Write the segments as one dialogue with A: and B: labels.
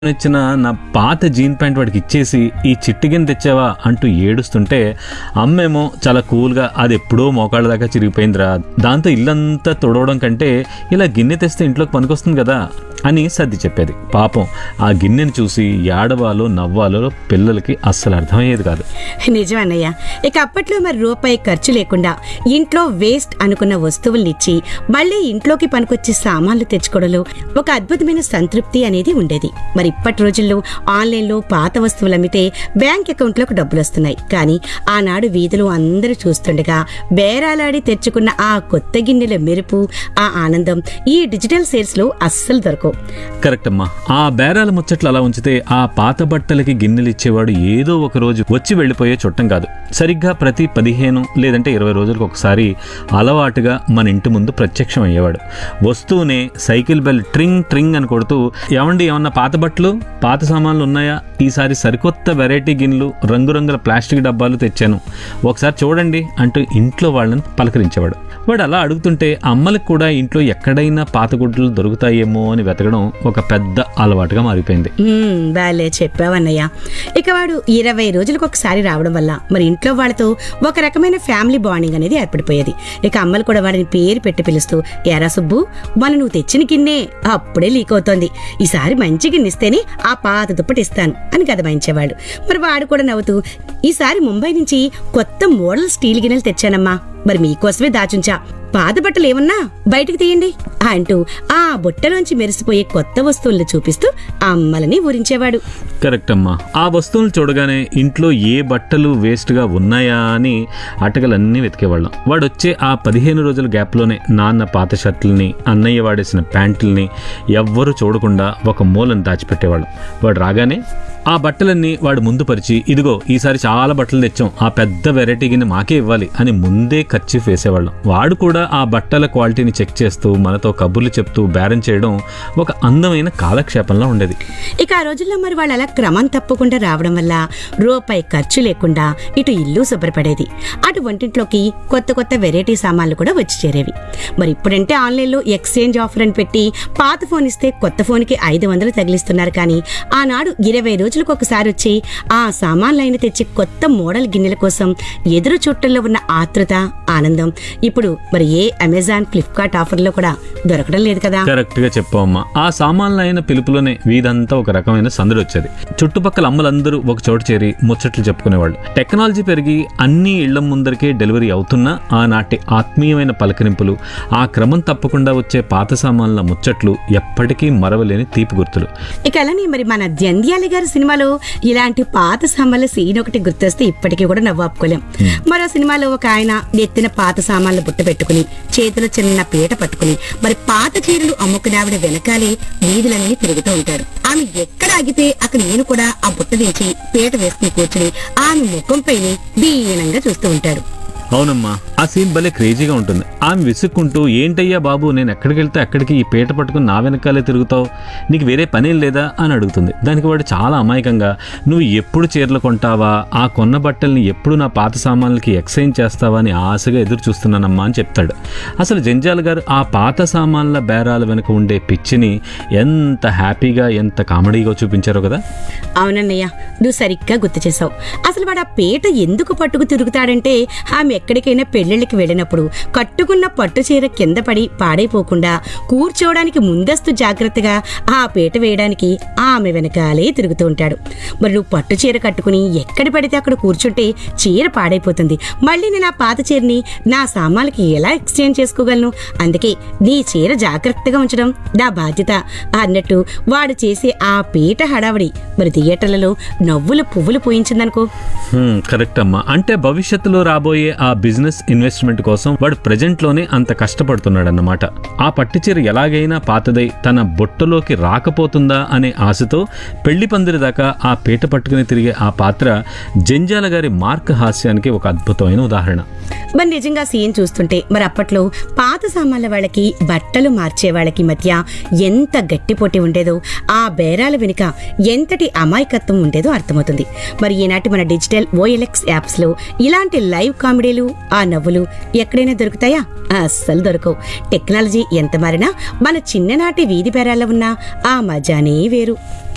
A: ఇచ్చిన నా పాత జీన్ ప్యాంట్ వాడికి ఇచ్చేసి ఈ చిట్టిగిని తెచ్చావా అంటూ ఏడుస్తుంటే అమ్మేమో చాలా కూల్గా అది ఎప్పుడో మోకాళ్ళ దాకా చిరిగిపోయిందిరా, దాంతో ఇల్లంతా తుడవడం కంటే ఇలా గిన్నె తెస్తే ఇంట్లోకి పనికొస్తుంది కదా అని సర్ది చెప్పేది. పాపం ఆ గిన్నెని చూసి ఏడవాలో నవ్వాలో పిల్లలకి అస్సలు అర్థమయ్యేది కాదు.
B: నిజమన్నయ్య. ఇక అప్పట్లో మరి రూపాయి ఖర్చు లేకుండా ఇంట్లో వేస్ట్ అనుకున్న వస్తువుల్నిచ్చి మళ్ళీ ఇంట్లోకి పనికొచ్చే సామాన్లు తెచ్చుకోవడంలో ఒక అద్భుతమైన సంతృప్తి అనేది ఉండేది. మరి ఇప్పటి రోజుల్లో ఆన్లైన్లో పాత వస్తువులు అమ్మితే బ్యాంక్ అకౌంట్లోకి డబ్బులు వస్తున్నాయి. కానీ ఆనాడు వీధిలో అందరూ చూస్తుండగా బేరాలాడి తెచ్చుకున్న ఆ కొత్త గిన్నెల మెరుపు, ఆ ఆనందం ఈ డిజిటల్ సేల్స్ లో అస్సలు దొరకవు.
A: కరెక్ట్ అమ్మా. ఆ బేరాల ముచ్చట్లు అలా ఉంచితే ఆ పాత బట్టలకి గిన్నెలు ఇచ్చేవాడు ఏదో ఒక రోజు వచ్చి వెళ్లిపోయే చుట్టం కాదు. సరిగ్గా ప్రతి 15 లేదంటే 20 రోజులకు ఒకసారి అలవాటుగా మన ఇంటి ముందు ప్రత్యక్షం అయ్యేవాడు. వస్తూనే సైకిల్ బెల్ ట్రింగ్ ట్రింగ్ అని కొడుతూ, ఏమండి ఏమన్నా పాత బట్టలు పాత సామాన్లు ఉన్నాయా, ఈసారి సరికొత్త వెరైటీ గిన్నెలు రంగురంగుల ప్లాస్టిక్ డబ్బాలు తెచ్చాను, ఒకసారి చూడండి అంటూ ఇంట్లో వాళ్ళని పలకరించేవాడు. వాడు అలా అడుగుతుంటే అమ్మలకు కూడా ఇంట్లో ఎక్కడైనా పాత గుడ్లు దొరుకుతాయేమో అని వెతకడం ఒక పెద్ద అలవాటుగా మారిపోయింది.
B: బాలే చెప్పావన్నయ్య. ఇక వాడు 20 రోజులకు ఒకసారి రావడం వల్ల మరి ఇంట్లో వాళ్ళతో ఒక రకమైన ఫ్యామిలీ బాండింగ్ అనేది ఏర్పడిపోయేది. ఇక అమ్మలు కూడా వాడిని పేరు పెట్టి పిలుస్తూ, ఎరా సుబ్బు, మన నువ్వు తెచ్చిన గిన్నె అప్పుడే లీక్ అవుతోంది, ఈసారి మంచి గిన్నె ఇస్తేనే ఆ పాత దుప్పటి ఇస్తాను అని గదమాయించేవాడు. మరి వాడు కూడా నవ్వుతూ, ఈసారి ముంబై నుంచి కొత్త మోడల్ స్టీల్ గిన్నెలు తెచ్చానమ్మా, మరి మీకోసమే దాచుంచా, పాత బట్టలు ఏమన్నా బయటికి తీయండి అంటూ ఆ బుట్టలోంచి మెరిసిపోయే కొత్త వస్తువుల్ని చూపిస్తూ అమ్మలని ఊరించేవాడు.
A: కరెక్ట్ అమ్మా. ఆ వస్తువులు చూడగానే ఇంట్లో ఏ బట్టలు వేస్ట్ గా ఉన్నాయా అని అటకలన్నీ వెతికేవాళ్ళం. వాడు వచ్చే ఆ 15 రోజుల గ్యాప్లోనే నాన్న పాత షర్ట్లని, అన్నయ్య వాడేసిన ప్యాంటుల్ని ఎవ్వరూ చూడకుండా ఒక మూలను దాచిపెట్టేవాళ్ళం. వాడు రాగానే ఆ బట్టలన్నీ వాడు ముందు పరిచి, ఇదిగో ఈసారి చాలా బట్టలు తెచ్చాం, ఆ పెద్ద వెరైటీ గిన్నె మాకే ఇవ్వాలి అని ముందే ఖర్చు వేసేవాళ్ళం. వాడు కూడా ఆ బట్టల క్వాలిటీని చెక్ చేస్తూ మనతో కబుర్లు చెప్తూ బేరం చేయడం ఒక అందమైన కాలక్షేపంలో ఉండేది.
B: ఇక ఆ రోజుల్లో మరి వాళ్ళు అలా క్రమం తప్పకుండా రావడం వల్ల రూపాయి ఖర్చు లేకుండా ఇటు ఇల్లు శుభ్రపడేది, అటు వంటింట్లోకి కొత్త కొత్త వెరైటీ సామాన్లు కూడా వచ్చి చేరేవి. మరి ఇప్పుడంటే ఆన్లైన్లో ఎక్స్చేంజ్ ఆఫర్ అని పెట్టి పాత ఫోన్ ఇస్తే కొత్త ఫోన్కి 500 తగిలిస్తున్నారు. కానీ ఆనాడు 20 రోజులకు ఒకసారి వచ్చి ఆ సామాన్లైన తెచ్చి కొత్త మోడల్ గిన్నెల కోసం ఎదురు చుట్టల్లో ఉన్న ఆతృత, ఆనందం ఇప్పుడు మరి ఏ అమెజాన్, ఫ్లిప్కార్ట్ ఆఫర్లో కూడా దొరకడం లేదు కదా.
A: కరెక్ట్ గా చెప్పమ్మా. ఆ సామాన్లైన పిలుపులోనే వీధంతా ఒక రకమైన సందడి వచ్చేది. చుట్టుపక్కల అమ్మలందరూ ఒక చోటు చేరి ముచ్చట్లు చెప్పుకునేవాళ్ళు. టెక్నాలజీ పెరిగి అన్ని ఇళ్ల ముందరికే డెలివరీ అవుతున్నా ఆనాటి ఆత్మీయమైన పలకరింపులు, ఆ క్రమం తప్పకుండా వచ్చే పాత సామాన్ల ముచ్చట్లు ఎప్పటికీ మరవలేని తీపి గుర్తులు.
B: ఇక అలానే మరి మన జంధ్యాల గారి సినిమాలో ఇలాంటి పాత సామాన్ల సీన్ ఒకటి గుర్తొస్తే ఇప్పటికీ కూడా నవ్వాపుకోలేం. మరో సినిమాలో ఒక ఆయన నెత్తిన పాత సామాన్లు బుట్ట పెట్టుకుని చేతిలో చిన్న పీట పట్టుకుని మరి పాత చీరలు అమ్ముకునే ఆవిడ వెనకాలే వీధులన్నీ తిరుగుతూ ఉంటాడు. ఆమె ఎక్కడ ఆగితే అక్కడ నేను కూడా ఆ బుట్ట దించి పీట వేసుకుని కూర్చుని ఆమె ముఖంపైనే దీనంగా చూస్తూ ఉంటాడు.
A: అవునమ్మా, ఆ సీన్ భలే క్రేజీగా ఉంటుంది. ఆమె విసుక్కుంటూ, ఏంటయ్యా బాబు, నేను ఎక్కడికి వెళ్తే అక్కడికి ఈ పీట పట్టుకుని నా వెనకాలే తిరుగుతావు, నీకు వేరే పనేం లేదా అని అడుగుతుంది. దానికి వాడు చాలా అమాయకంగా, నువ్వు ఎప్పుడు చీరలు కొంటావా, ఆ కొన్న బట్టల్ని ఎప్పుడు నా పాత సామాన్లకి ఎక్స్చేంజ్ చేస్తావా అని ఆశగా ఎదురు చూస్తున్నానమ్మా అని చెప్తాడు. అసలు జంజాల గారు ఆ పాత సామాన్ల బేరాల వెనుక ఉండే పిచ్చిని ఎంత హ్యాపీగా, ఎంత కామెడీగా చూపించారో కదా.
B: అవునన్నయ్య, నువ్వు సరిగ్గా గుర్తు చేసావు. అసలు వాడు ఆ పీట ఎందుకు పట్టుకు తిరుగుతాడంటే ఆమె ఎక్కడికైనా పెళ్లిళ్ళకి వెళ్ళినప్పుడు కట్టుకున్న పట్టు చీర కింద పడి పాడైపోకుండా కూర్చోవడానికి ముందస్తు జాగ్రత్తగా ఆ పీట వేయడానికి ఆమె వెనకాలే తిరుగుతూ ఉంటాడు. మరి నువ్వు పట్టు చీర కట్టుకుని ఎక్కడ పడితే అక్కడ కూర్చుంటే చీర పాడైపోతుంది, మళ్ళీ నేను ఆ పాత చీరని నా సామాన్లకి ఎలా ఎక్స్చేంజ్ చేసుకోగలను, అందుకే నీ చీర జాగ్రత్తగా ఉంచడం నా బాధ్యత అన్నట్టు వాడు చేసే ఆ పీట హడావడి మరి థియేటర్లలో నవ్వులు పువ్వులు పోయించిందనుకో.
A: కరెక్ట్ అమ్మా. అంటే భవిష్యత్తులో రాబోయే ఆ బిజినెస్ ఇన్వెస్ట్మెంట్ కోసం వాడు ప్రెజెంట్ లోనే అంత కష్టపడుతున్నాడన్నమాట. ఆ పట్టుచీర ఎలాగైనా పాతదై తన బొట్టలోకి రాకపోతుందా అనే ఆశతో పెళ్లి పందిరి దాకా ఆ పీట పట్టుకుని తిరిగే ఆ పాత్ర జంజాల గారి మార్క్ హాస్యానికి ఒక అద్భుతమైన ఉదాహరణ.
B: మరి నిజంగా సీన్ చూస్తుంటే మరి అప్పట్లో పాత సామాన్ల వాళ్ళకి, బట్టలు మార్చే వాళ్ళకి మధ్య ఎంత గట్టి పోటీ ఉండేదో, ఆ బేరాల వెనుక ఎంతటి అమాయకత్వం ఉండేదో అర్థమవుతుంది. మరి ఈనాటి మన డిజిటల్ OLX యాప్స్ లో ఇలాంటి లైవ్ కామెడీలు, ఆ నవ్వులు ఎక్కడైనా దొరుకుతాయా? అస్సలు దొరకవు. టెక్నాలజీ ఎంత మారినా మన చిన్ననాటి వీధి బేరాల్లో ఉన్న ఆ మజానే వేరు.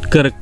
A: కరెక్ట్